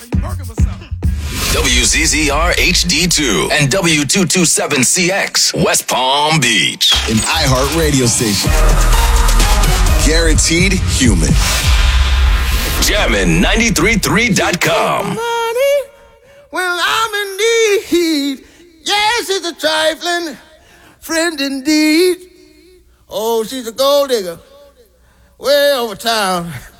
WZZR HD2 and W227CX, West Palm Beach. An iHeart radio station. Guaranteed human. Jammin' 93.3.com. Money, well, I'm in need. Yes, it's a trifling friend indeed. Oh, she's a gold digger way over town.